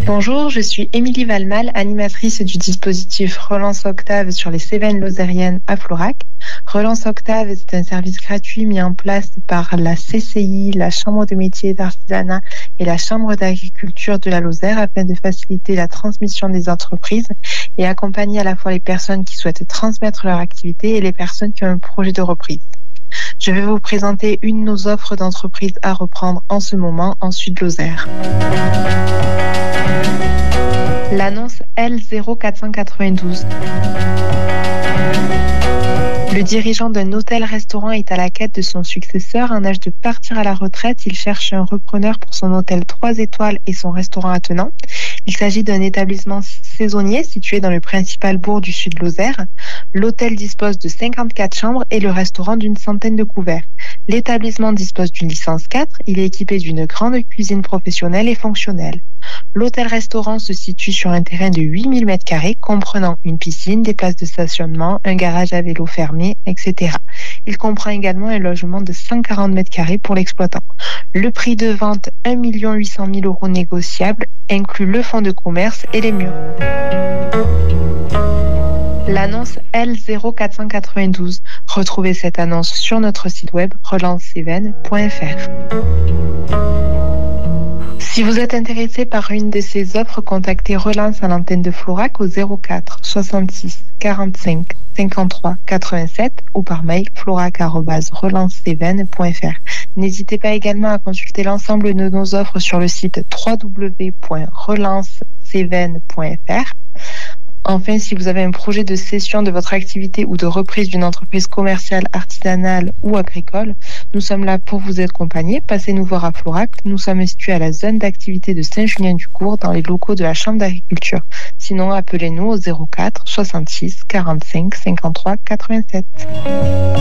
Bonjour, je suis Émilie Valmal, animatrice du dispositif Relance Octave sur les Cévennes lozériennes à Florac. Relance Octave, c'est un service gratuit mis en place par la CCI, la Chambre de métiers et d'artisanat et la Chambre d'agriculture de la Lozère afin de faciliter la transmission des entreprises et accompagner à la fois les personnes qui souhaitent transmettre leur activité et les personnes qui ont un projet de reprise. Je vais vous présenter une de nos offres d'entreprise à reprendre en ce moment en Sud-Lozère. L'annonce L0492. Le dirigeant d'un hôtel-restaurant est à la quête de son successeur. En âge de partir à la retraite, il cherche un repreneur pour son hôtel 3 étoiles et son restaurant attenant. Il s'agit d'un établissement saisonnier situé dans le principal bourg du Sud-Lozère. L'hôtel dispose de 54 chambres et le restaurant d'une centaine de couverts. L'établissement dispose d'une licence 4. Il est équipé d'une grande cuisine professionnelle et fonctionnelle. L'hôtel-restaurant se situe sur un terrain de 8000 m2 comprenant une piscine, des places de stationnement, un garage à vélo fermé, etc. Il comprend également un logement de 140 m2 pour l'exploitant. Le prix de vente 1 800 000 € négociable inclut le fonds de commerce et les murs. L'annonce L0492. Retrouvez cette annonce sur notre site web relancecévennes.fr. Si vous êtes intéressé par une de ces offres, contactez Relance à l'antenne de Florac au 04 66 45 53 87 ou par mail florac@relancecévennes.fr. N'hésitez pas également à consulter l'ensemble de nos offres sur le site www.relancecévennes.fr. Enfin, si vous avez un projet de cession de votre activité ou de reprise d'une entreprise commerciale, artisanale ou agricole, nous sommes là pour vous accompagner. Passez nous voir à Florac. Nous sommes situés à la zone d'activité de Saint-Julien-du-Court dans les locaux de la Chambre d'agriculture. Sinon, appelez-nous au 04 66 45 53 87.